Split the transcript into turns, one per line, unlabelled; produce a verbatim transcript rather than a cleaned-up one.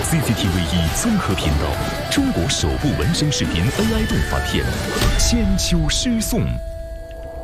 C C T V 一综合频道，中国首部纹身视频 A I 动画片《千秋诗颂》。